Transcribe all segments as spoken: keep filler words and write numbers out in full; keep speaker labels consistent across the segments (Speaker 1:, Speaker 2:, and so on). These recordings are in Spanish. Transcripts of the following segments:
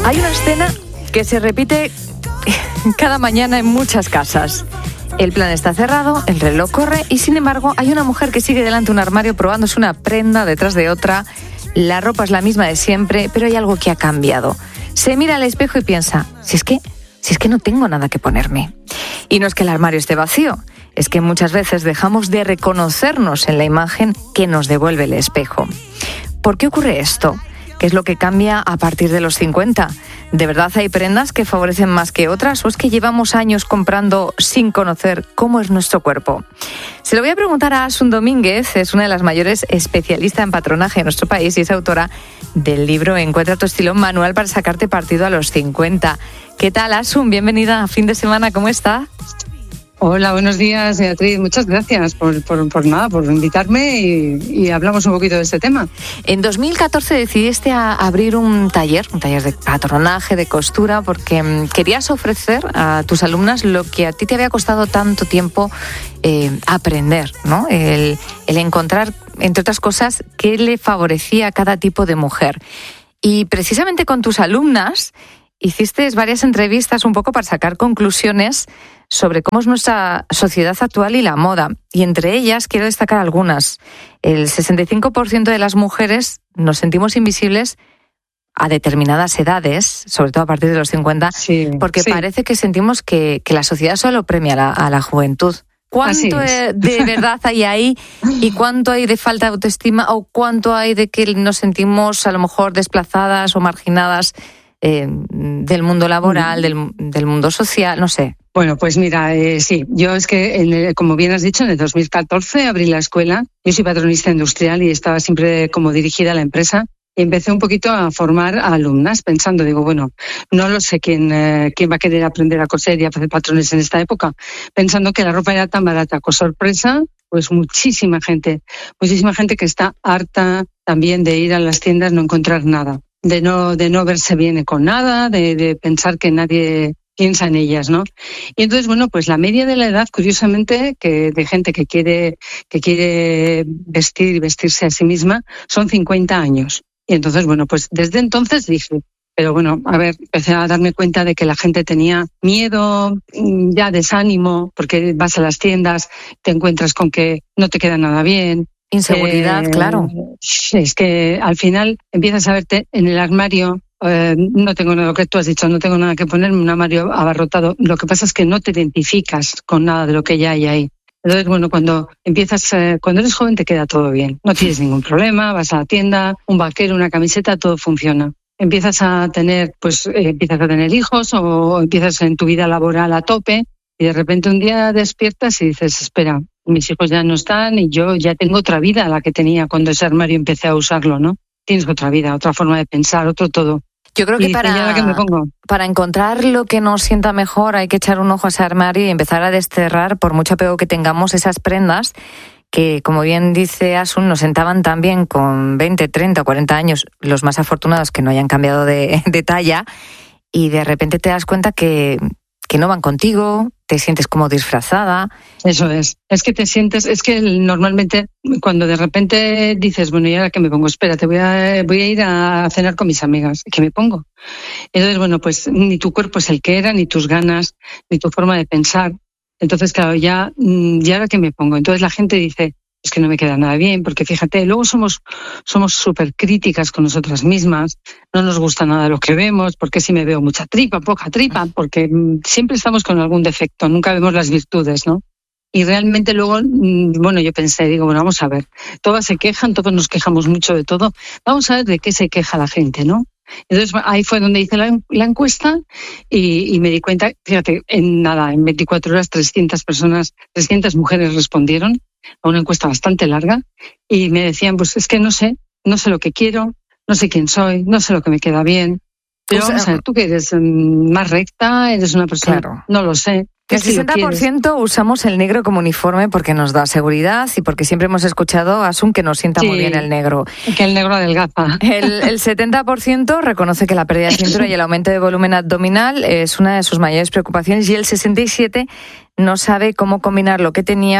Speaker 1: Hay una escena que se repite cada mañana en muchas casas. El plan está cerrado, el reloj corre y sin embargo hay una mujer que sigue delante de un armario probándose una prenda detrás de otra. La ropa es la misma de siempre, pero hay algo que ha cambiado. Se mira al espejo y piensa, si es que, si es que no tengo nada que ponerme. Y no es que el armario esté vacío, es que muchas veces dejamos de reconocernos en la imagen que nos devuelve el espejo. ¿Por qué ocurre esto? ¿Qué es lo que cambia a partir de los cincuenta? ¿De verdad hay prendas que favorecen más que otras o es que llevamos años comprando sin conocer cómo es nuestro cuerpo? Se lo voy a preguntar a Asun Domínguez, es una de las mayores especialistas en patronaje en nuestro país y es autora del libro Encuentra tu estilo, manual para sacarte partido a los cincuenta. ¿Qué tal, Asun? Bienvenida a Fin de Semana, ¿cómo está?
Speaker 2: Hola, buenos días, Beatriz. Muchas gracias por, por, por nada, por invitarme y, y hablamos un poquito de este tema.
Speaker 1: En dos mil catorce decidiste a abrir un taller, un taller de patronaje, de costura, porque querías ofrecer a tus alumnas lo que a ti te había costado tanto tiempo eh, aprender, ¿no? El, el encontrar, entre otras cosas, qué le favorecía a cada tipo de mujer. Y precisamente con tus alumnas hiciste varias entrevistas un poco para sacar conclusiones sobre cómo es nuestra sociedad actual y la moda. Y entre ellas quiero destacar algunas. El sesenta y cinco por ciento de las mujeres nos sentimos invisibles a determinadas edades, sobre todo a partir de los cincuenta, sí, porque sí. parece que sentimos que, que la sociedad solo premia a la, a la juventud. ¿Cuánto de verdad hay ahí y cuánto hay de falta de autoestima o cuánto hay de que nos sentimos a lo mejor desplazadas o marginadas Eh, del mundo laboral, del, del mundo social, no sé?
Speaker 2: Bueno, pues mira, eh, sí, yo es que, en el, como bien has dicho, en el dos mil catorce abrí la escuela. Yo soy patronista industrial y estaba siempre como dirigida a la empresa. Y empecé un poquito a formar a alumnas pensando, digo, bueno, no lo sé quién, eh, quién va a querer aprender a coser y a hacer patrones en esta época, pensando que la ropa era tan barata. Con sorpresa, pues muchísima gente, muchísima gente que está harta también de ir a las tiendas, no encontrar nada. de no de no verse bien con nada, de, de pensar que nadie piensa en ellas, ¿no? Y entonces, bueno, pues la media de la edad, curiosamente, que de gente que quiere que quiere vestir y vestirse a sí misma, son cincuenta años. Y entonces, bueno, pues desde entonces dije, pero bueno, a ver, empecé a darme cuenta de que la gente tenía miedo, ya desánimo, porque vas a las tiendas, te encuentras con que no te queda nada bien.
Speaker 1: Inseguridad, eh, claro.
Speaker 2: Es que al final empiezas a verte en el armario, eh, no tengo nada, lo que tú has dicho, no tengo nada que ponerme, un armario abarrotado. Lo que pasa es que no te identificas con nada de lo que ya hay ahí. Entonces, bueno, cuando empiezas, eh, cuando eres joven te queda todo bien, no tienes ningún problema, vas a la tienda, un vaquero, una camiseta, todo funciona. Empiezas a tener, pues, eh, empiezas a tener hijos o empiezas en tu vida laboral a tope y de repente un día despiertas y dices, espera, mis hijos ya no están y yo ya tengo otra vida a la que tenía cuando ese armario empecé a usarlo, ¿no? Tienes otra vida, otra forma de pensar, otro todo.
Speaker 1: Yo creo que
Speaker 2: y
Speaker 1: para,
Speaker 2: que me pongo.
Speaker 1: para encontrar lo que nos sienta mejor hay que echar un ojo a ese armario y empezar a desterrar, por mucho apego que tengamos, esas prendas que, como bien dice Asun, nos sentaban tan bien con veinte, treinta o cuarenta años, los más afortunados que no hayan cambiado de, de talla, y de repente te das cuenta que, que no van contigo, te sientes como disfrazada.
Speaker 2: Eso es, es que te sientes, es que normalmente cuando de repente dices, bueno, ¿y ahora qué me pongo? Espérate, voy a, voy a ir a cenar con mis amigas, ¿qué me pongo? Entonces, bueno, pues ni tu cuerpo es el que era, ni tus ganas, ni tu forma de pensar. Entonces, claro, ya, ¿y ahora qué me pongo? Entonces la gente dice, es que no me queda nada bien, porque fíjate, luego somos somos súper críticas con nosotras mismas, no nos gusta nada lo que vemos, porque si me veo mucha tripa, poca tripa, porque siempre estamos con algún defecto, nunca vemos las virtudes, ¿no? Y realmente luego, bueno, yo pensé, digo, bueno, vamos a ver, todas se quejan, todos nos quejamos mucho de todo, vamos a ver de qué se queja la gente, ¿no? Entonces ahí fue donde hice la, la encuesta y, y me di cuenta, fíjate, en nada, en veinticuatro horas trescientas personas, trescientas mujeres respondieron a una encuesta bastante larga y me decían, pues es que no sé, no sé lo que quiero, no sé quién soy, no sé lo que me queda bien. Pero vamos a ver, tú que eres más recta, eres una persona, claro. No lo sé.
Speaker 1: El sesenta por ciento usamos el negro como uniforme porque nos da seguridad y porque siempre hemos escuchado, Asun, que nos sienta sí, muy bien el negro.
Speaker 2: Que el negro adelgaza.
Speaker 1: El, el setenta por ciento reconoce que la pérdida de cintura y el aumento de volumen abdominal es una de sus mayores preocupaciones y el sesenta y siete por ciento no sabe cómo combinar lo que tenía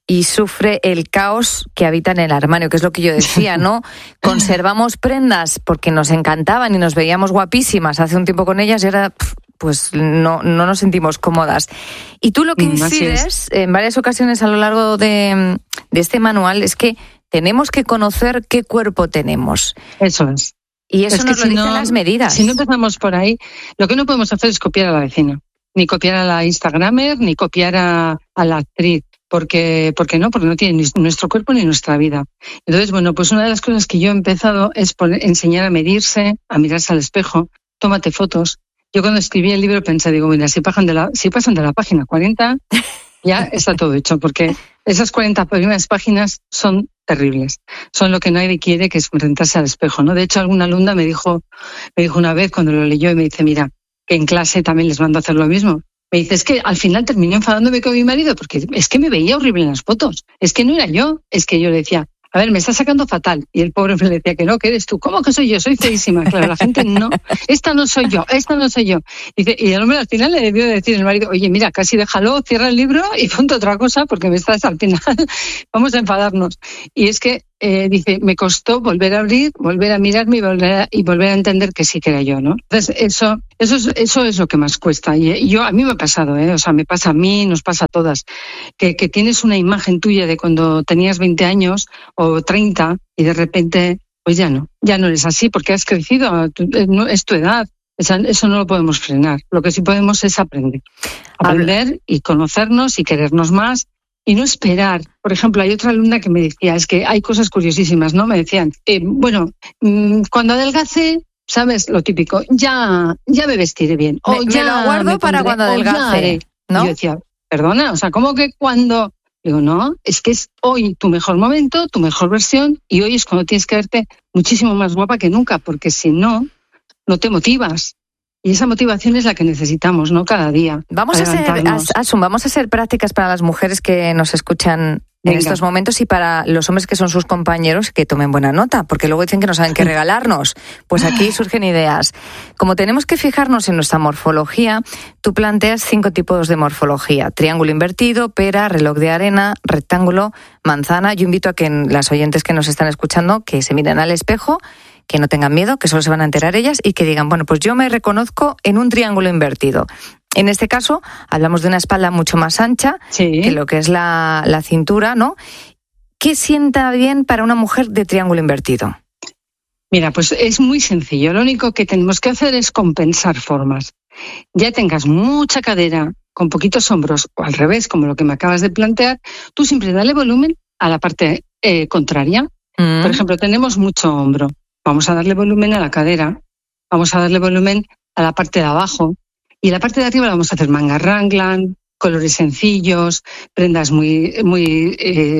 Speaker 1: y sufre el caos que habita en el armario, que es lo que yo decía, ¿no? Conservamos prendas porque nos encantaban y nos veíamos guapísimas hace un tiempo con ellas y ahora pues no, no nos sentimos cómodas. Y tú lo que incides en varias ocasiones a lo largo de, de este manual es que tenemos que conocer qué cuerpo tenemos.
Speaker 2: Eso es.
Speaker 1: Y eso
Speaker 2: es
Speaker 1: nos
Speaker 2: que
Speaker 1: lo
Speaker 2: si
Speaker 1: dicen
Speaker 2: no,
Speaker 1: las medidas.
Speaker 2: Si no empezamos por ahí, lo que no podemos hacer es copiar a la vecina, ni copiar a la Instagramer, ni copiar a, a la actriz. Porque, porque no, porque no tiene ni nuestro cuerpo ni nuestra vida. Entonces, bueno, pues una de las cosas que yo he empezado es poner, enseñar a medirse, a mirarse al espejo, tómate fotos. Yo cuando escribí el libro pensé, digo, mira, si pasan de la, si pasan de la página cuarenta, ya está todo hecho, porque esas cuarenta primeras páginas son terribles. Son lo que nadie quiere, que es enfrentarse al espejo, ¿no? De hecho, alguna alumna me dijo, me dijo una vez cuando lo leyó y me dice, mira, que en clase también les mando a hacer lo mismo. Me dice, es que al final terminé enfadándome con mi marido porque es que me veía horrible en las fotos. Es que no era yo. Es que yo le decía, a ver, me está sacando fatal. Y el pobre me decía que no, que eres tú. ¿Cómo que soy yo? Soy feísima. Claro, la gente no. Esta no soy yo, esta no soy yo. Dice, y el hombre al final le debió decir el marido, oye, mira, casi déjalo, cierra el libro y ponte otra cosa porque me estás al final. Vamos a enfadarnos. Y es que, eh, dice, me costó volver a abrir, volver a mirarme y volver a, y volver a entender que sí que era yo, ¿no? Entonces, eso, eso, es, eso es lo que más cuesta. Y, y yo, a mí me ha pasado, ¿eh? O sea, me pasa a mí, nos pasa a todas. Que, que tienes una imagen tuya de cuando tenías veinte años o treinta y de repente, pues ya no, ya no eres así porque has crecido, es tu edad. Eso no lo podemos frenar. Lo que sí podemos es aprender. Aprender y conocernos y querernos más. Y no esperar. Por ejemplo, hay otra alumna que me decía, es que hay cosas curiosísimas, ¿no? Me decían, eh, bueno, mmm, cuando adelgace, ¿sabes? Lo típico, ya, ya me vestiré bien. O
Speaker 1: me,
Speaker 2: ya
Speaker 1: me lo guardo
Speaker 2: me
Speaker 1: para
Speaker 2: pondré,
Speaker 1: cuando adelgace, ¿no?
Speaker 2: Y yo decía, perdona, o sea, ¿cómo que cuando? Digo, no, es que es hoy tu mejor momento, tu mejor versión, y hoy es cuando tienes que verte muchísimo más guapa que nunca, porque si no, no te motivas. Y esa motivación es la que necesitamos, ¿no? Cada día.
Speaker 1: Vamos a ser, Asun, vamos a ser prácticas para las mujeres que nos escuchan en Venga. estos momentos y para los hombres que son sus compañeros que tomen buena nota, porque luego dicen que no saben qué regalarnos. Pues aquí surgen ideas. Como tenemos que fijarnos en nuestra morfología, tú planteas cinco tipos de morfología: triángulo invertido, pera, reloj de arena, rectángulo, manzana. Yo invito a que las oyentes que nos están escuchando que se miren al espejo, que no tengan miedo, que solo se van a enterar ellas y que digan, bueno, pues yo me reconozco en un triángulo invertido. En este caso, hablamos de una espalda mucho más ancha sí. que lo que es la, la cintura, ¿no? ¿Qué sienta bien para una mujer de triángulo invertido?
Speaker 2: Mira, pues es muy sencillo. Lo único que tenemos que hacer es compensar formas. Ya tengas mucha cadera, con poquitos hombros, o al revés, como lo que me acabas de plantear, tú siempre dale volumen a la parte eh, contraria. Mm. Por ejemplo, tenemos mucho hombro. Vamos a darle volumen a la cadera, vamos a darle volumen a la parte de abajo y la parte de arriba la vamos a hacer manga raglan, colores sencillos, prendas muy, muy, eh,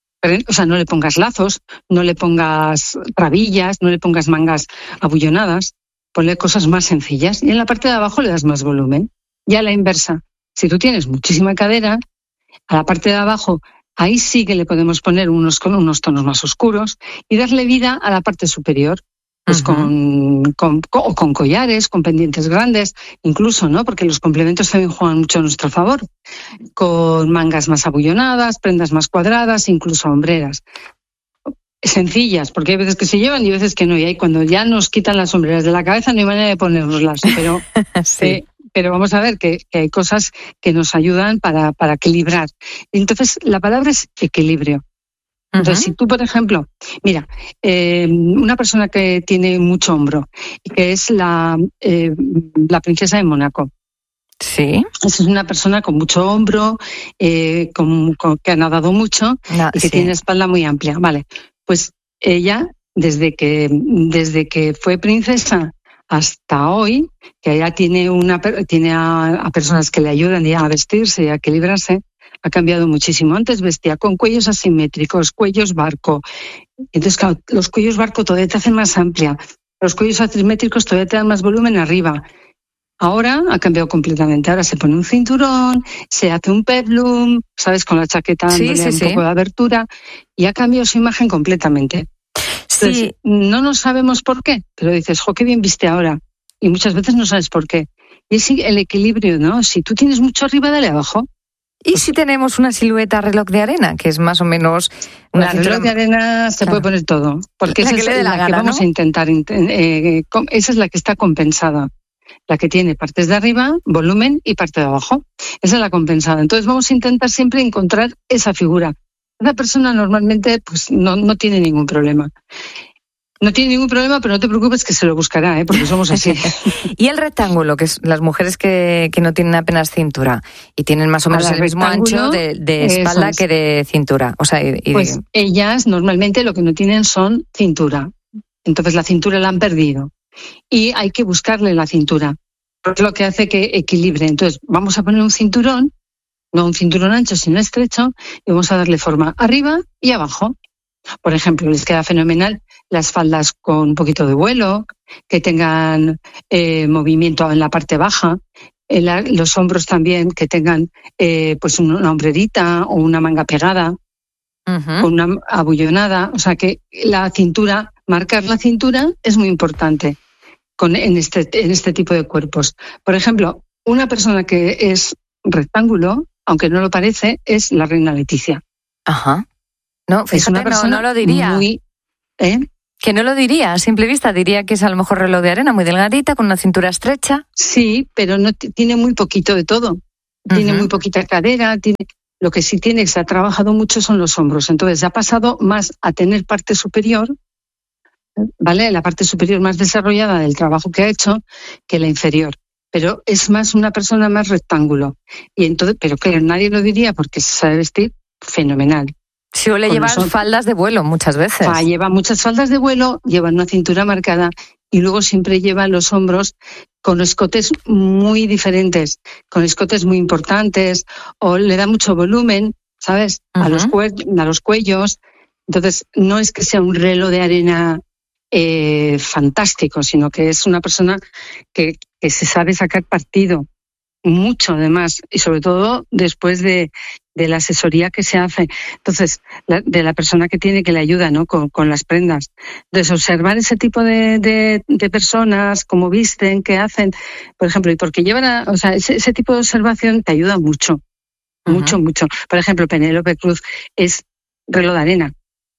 Speaker 2: o sea, no le pongas lazos, no le pongas rabillas, no le pongas mangas abullonadas, ponle cosas más sencillas y en la parte de abajo le das más volumen. Y a la inversa, si tú tienes muchísima cadera, a la parte de abajo ahí sí que le podemos poner unos, con unos tonos más oscuros y darle vida a la parte superior, pues uh-huh. con, con, con, con collares, con pendientes grandes, incluso, ¿no? Porque los complementos también juegan mucho a nuestro favor, con mangas más abullonadas, prendas más cuadradas, incluso hombreras. Sencillas, porque hay veces que se llevan y veces que no, y ahí cuando ya nos quitan las sombreras de la cabeza no hay manera de ponérnoslas, pero... sí. eh, Pero vamos a ver que, que hay cosas que nos ayudan para, para equilibrar. Entonces, la palabra es equilibrio. Entonces, uh-huh. si tú, por ejemplo, mira, eh, una persona que tiene mucho hombro, que es la, eh, la princesa de Mónaco.
Speaker 1: Sí.
Speaker 2: Es una persona con mucho hombro, eh, con, con, que ha nadado mucho no, y que sí. tiene la espalda muy amplia. Vale, pues ella, desde que, desde que fue princesa hasta hoy, que ella tiene una tiene a, a personas que le ayudan ya a vestirse y a equilibrarse, ha cambiado muchísimo. Antes vestía con cuellos asimétricos, cuellos barco. Entonces, claro, los cuellos barco todavía te hacen más amplia. Los cuellos asimétricos todavía te dan más volumen arriba. Ahora ha cambiado completamente. Ahora se pone un cinturón, se hace un peplum, ¿sabes? Con la chaqueta
Speaker 1: sí,
Speaker 2: dándole
Speaker 1: sí,
Speaker 2: un
Speaker 1: sí.
Speaker 2: poco de abertura y ha cambiado su imagen completamente. Entonces, sí. no nos sabemos por qué, pero dices, jo, qué bien viste ahora. Y muchas veces no sabes por qué. Y es el equilibrio, ¿no? Si tú tienes mucho arriba, dale abajo.
Speaker 1: ¿Y si tenemos una silueta reloj de arena, que es más o menos una
Speaker 2: la
Speaker 1: cintura...
Speaker 2: reloj de arena se claro. puede poner todo, porque
Speaker 1: la
Speaker 2: esa
Speaker 1: que
Speaker 2: es
Speaker 1: le dé la,
Speaker 2: la
Speaker 1: gana,
Speaker 2: que vamos
Speaker 1: ¿no?
Speaker 2: a intentar, eh, esa es la que está compensada, la que tiene partes de arriba, volumen y parte de abajo, esa es la compensada. Entonces vamos a intentar siempre encontrar esa figura. Esa persona normalmente pues no, no tiene ningún problema. No tiene ningún problema, pero no te preocupes que se lo buscará, ¿eh? Porque somos así.
Speaker 1: Y el rectángulo, que es las mujeres que, que no tienen apenas cintura y tienen más o menos el mismo ancho de, de espalda es. que de cintura. O sea, y, y
Speaker 2: pues
Speaker 1: de...
Speaker 2: ellas normalmente lo que no tienen son cintura. Entonces la cintura la han perdido. Y hay que buscarle la cintura. Es lo que hace que equilibre. Entonces vamos a poner un cinturón, no un cinturón ancho, sino estrecho, y vamos a darle forma arriba y abajo. Por ejemplo, les queda fenomenal las faldas con un poquito de vuelo, que tengan eh, movimiento en la parte baja, en la, los hombros también que tengan eh, pues una hombrerita o una manga pegada, uh-huh. con una abullonada. O sea que la cintura, marcar la cintura es muy importante con, en, este, en este tipo de cuerpos. Por ejemplo, una persona que es rectángulo, aunque no lo parece, es la reina Leticia.
Speaker 1: Ajá. No, fíjate,
Speaker 2: es una persona
Speaker 1: no, no lo diría.
Speaker 2: Muy, ¿eh?
Speaker 1: Que no lo diría, a simple vista diría que es a lo mejor reloj de arena, muy delgadita, con una cintura estrecha.
Speaker 2: Sí, pero no t- tiene muy poquito de todo. Tiene uh-huh. muy poquita cadera, tiene, lo que sí tiene que se ha trabajado mucho son los hombros. Entonces ha pasado más a tener parte superior, ¿vale? La parte superior más desarrollada del trabajo que ha hecho que la inferior. Pero es más una persona más rectángulo. Y entonces, pero claro, nadie lo diría porque se sabe vestir fenomenal.
Speaker 1: Suele llevar nosotros. faldas de vuelo muchas veces.
Speaker 2: Ah, lleva muchas faldas de vuelo, lleva una cintura marcada y luego siempre lleva los hombros con escotes muy diferentes, con escotes muy importantes, o le da mucho volumen, ¿sabes? Uh-huh. A los cue- a los cuellos. Entonces, no es que sea un reloj de arena eh, fantástico, sino que es una persona que, que se sabe sacar partido. Mucho, además, y sobre todo después de, de la asesoría que se hace. Entonces, la, de la persona que tiene que le ayuda, ¿no? Con, con las prendas. Entonces, observar ese tipo de, de, de personas, cómo visten, qué hacen, por ejemplo, y porque llevan a, o sea, ese, ese tipo de observación te ayuda mucho. Uh-huh. Mucho, mucho. Por ejemplo, Penélope Cruz es reloj de arena.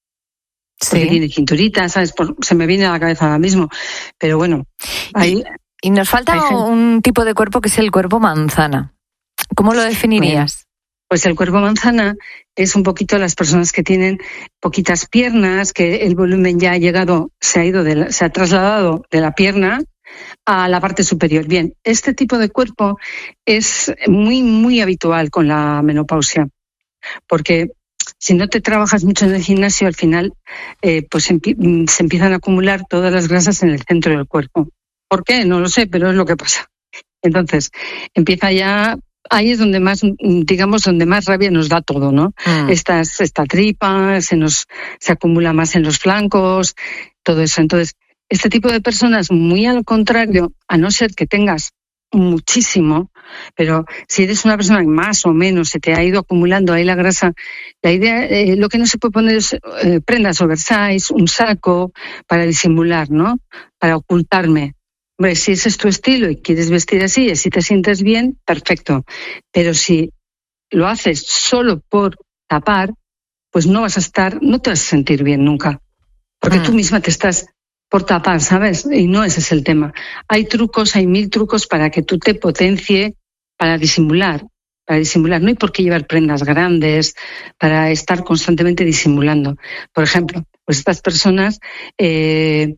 Speaker 2: Porque sí. Tiene cinturita, ¿sabes? Por, se me viene a la cabeza ahora mismo. Pero bueno, ahí.
Speaker 1: Y nos falta un tipo de cuerpo que es el cuerpo manzana. ¿Cómo lo definirías?
Speaker 2: Bueno, pues el cuerpo manzana es un poquito las personas que tienen poquitas piernas, que el volumen ya ha llegado, se ha ido, de la, se ha trasladado de la pierna a la parte superior. Bien, este tipo de cuerpo es muy, muy habitual con la menopausia, porque si no te trabajas mucho en el gimnasio, al final eh, pues empi- se empiezan a acumular todas las grasas en el centro del cuerpo. ¿Por qué? No lo sé, pero es lo que pasa. Entonces, empieza ya, ahí es donde más, digamos, donde más rabia nos da todo, ¿no? Mm. Esta, esta tripa, se nos, se acumula más en los flancos, todo eso. Entonces, este tipo de personas, muy al contrario, a no ser que tengas muchísimo, pero si eres una persona que más o menos se te ha ido acumulando ahí la grasa, la idea, eh, lo que no se puede poner es eh, prendas oversize, un saco para disimular, ¿no? Para ocultarme. Hombre, si ese es tu estilo y quieres vestir así y así te sientes bien, perfecto. Pero si lo haces solo por tapar, pues no vas a estar, no te vas a sentir bien nunca. Porque mm. tú misma te estás por tapar, ¿sabes? Y no ese es el tema. Hay trucos, hay mil trucos para que tú te potencie, para disimular. Para disimular. No hay por qué llevar prendas grandes, para estar constantemente disimulando. Por ejemplo, pues estas personas... Eh,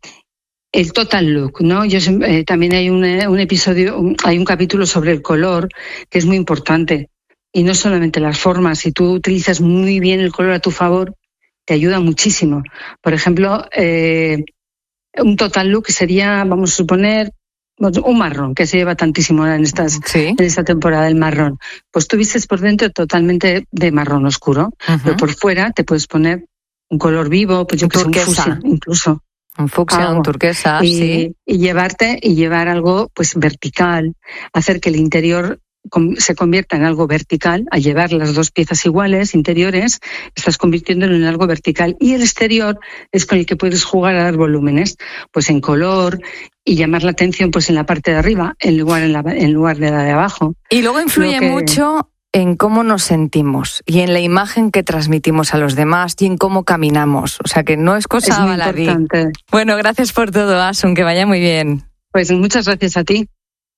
Speaker 2: El total look, ¿no? Yo eh, también hay un, un episodio, un, hay un capítulo sobre el color que es muy importante. Y no solamente las formas, si tú utilizas muy bien el color a tu favor, te ayuda muchísimo. Por ejemplo, eh, un total look sería, vamos a suponer, un marrón, que se lleva tantísimo en, estas, ¿sí? en esta temporada, el marrón. Pues tú vistes por dentro totalmente de marrón oscuro, uh-huh. pero por fuera te puedes poner un color vivo, pues yo que sé, un fucsia incluso.
Speaker 1: Un fucsia, un turquesa,
Speaker 2: y,
Speaker 1: sí.
Speaker 2: Y llevarte, y llevar algo pues vertical, hacer que el interior se convierta en algo vertical, al llevar las dos piezas iguales, interiores, estás convirtiéndolo en algo vertical. Y el exterior es con el que puedes jugar a dar volúmenes, pues en color y llamar la atención pues en la parte de arriba, en lugar, en la, en lugar de la de abajo.
Speaker 1: Y luego influye
Speaker 2: que...
Speaker 1: mucho en cómo nos sentimos y en la imagen que transmitimos a los demás y en cómo caminamos. O sea que no es cosa
Speaker 2: es muy
Speaker 1: baladí.
Speaker 2: importante.
Speaker 1: Bueno, gracias por todo, Asun, que vaya muy bien.
Speaker 2: Pues muchas gracias a ti.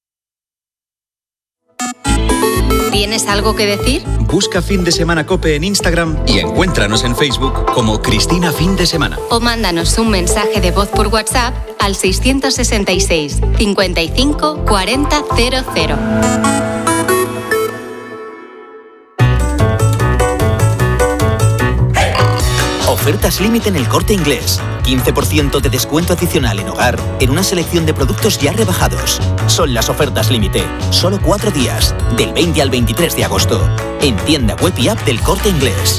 Speaker 3: ¿Tienes algo que decir?
Speaker 4: Busca Fin de Semana COPE en Instagram y encuéntranos en Facebook como Cristina Fin de Semana.
Speaker 3: O mándanos un mensaje de voz por WhatsApp al seiscientos sesenta y seis, cincuenta y cinco, cuarenta, cero cero.
Speaker 5: Ofertas límite en El Corte Inglés. quince por ciento de descuento adicional en hogar en una selección de productos ya rebajados. Son las ofertas límite. Solo cuatro días. Del veinte al veintitrés de agosto. En tienda web y app del Corte Inglés.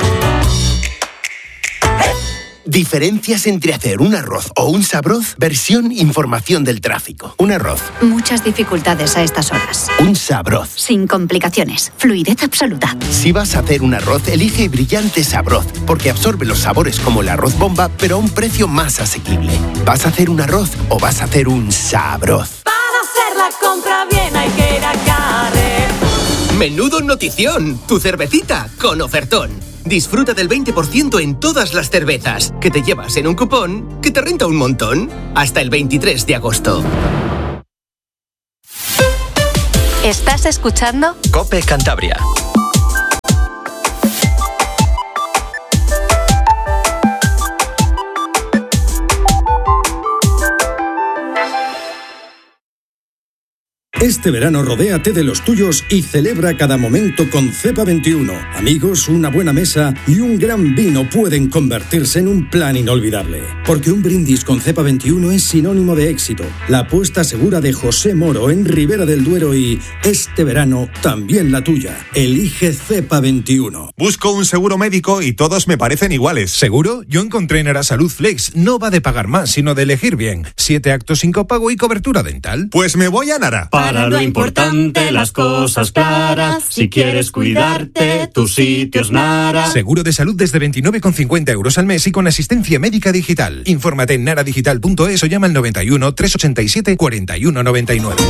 Speaker 6: Diferencias entre hacer un arroz o un sabroz. Versión información del tráfico. Un arroz.
Speaker 7: Muchas dificultades a estas horas.
Speaker 6: Un sabroz.
Speaker 7: Sin complicaciones. Fluidez absoluta.
Speaker 6: Si vas a hacer un arroz, elige Brillante Sabroz, porque absorbe los sabores como el arroz bomba, pero a un precio más asequible. ¿Vas a hacer un arroz o vas a hacer un sabroz?
Speaker 8: Para hacer la compra bien hay que ir a Carrefour.
Speaker 9: ¡Menudo notición! Tu cervecita con ofertón. Disfruta del veinte por ciento en todas las cervezas, que te llevas en un cupón que te renta un montón. Hasta el veintitrés de agosto.
Speaker 3: ¿Estás escuchando?
Speaker 4: COPE Cantabria.
Speaker 10: Este verano rodéate de los tuyos y celebra cada momento con Cepa veintiuno. Amigos, una buena mesa y un gran vino pueden convertirse en un plan inolvidable. Porque un brindis con Cepa veintiuno es sinónimo de éxito. La apuesta segura de José Moro en Ribera del Duero y este verano también la tuya. Elige Cepa veintiuno.
Speaker 11: Busco un seguro médico y todos me parecen iguales. ¿Seguro? Yo encontré en Arasalud Flex. No va de pagar más, sino de elegir bien. Siete actos sin copago y cobertura dental. Pues me voy a Nara.
Speaker 12: Para lo importante, las cosas claras. Si quieres cuidarte, tu sitio es Nara.
Speaker 11: Seguro de salud desde veintinueve con cincuenta euros al mes y con asistencia médica digital. Infórmate en naradigital punto es o llama al noventa y uno, trescientos ochenta y siete, cuarenta y uno noventa y nueve.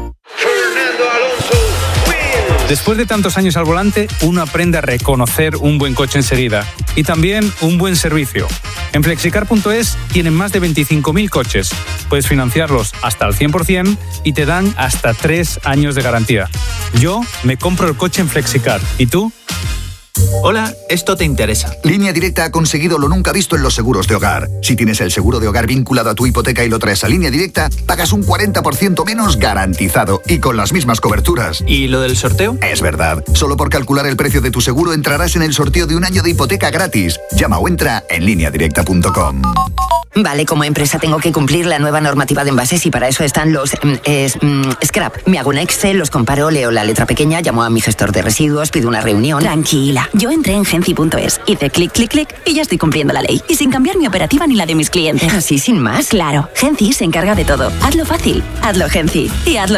Speaker 13: Después de tantos años al volante, uno aprende a reconocer un buen coche enseguida y también un buen servicio. En flexicar punto es tienen más de veinticinco mil coches. Puedes financiarlos hasta al cien por ciento y te dan hasta tres años de garantía. Yo me compro el coche en Flexicar. ¿Y tú?
Speaker 14: Hola, esto te interesa. Línea Directa ha conseguido lo nunca visto en los seguros de hogar. Si tienes el seguro de hogar vinculado a tu hipoteca y lo traes a Línea Directa, pagas un cuarenta por ciento menos garantizado y con las mismas coberturas.
Speaker 9: ¿Y lo del sorteo?
Speaker 14: Es verdad. Solo por calcular el precio de tu seguro entrarás en el sorteo de un año de hipoteca gratis. Llama o entra en línea directa punto com.
Speaker 15: Vale, como empresa tengo que cumplir la nueva normativa de envases y para eso están los eh, eh, scrap. Me hago un Excel, los comparo, leo la letra pequeña, llamo a mi gestor de residuos, pido una reunión.
Speaker 7: Tranquila, yo entré en genci punto es, hice clic, clic, clic y ya estoy cumpliendo la ley. Y sin cambiar mi operativa ni la de mis clientes.
Speaker 15: ¿Así sin más?
Speaker 7: Claro, Genci se encarga de todo. Hazlo fácil, hazlo Genci y hazlo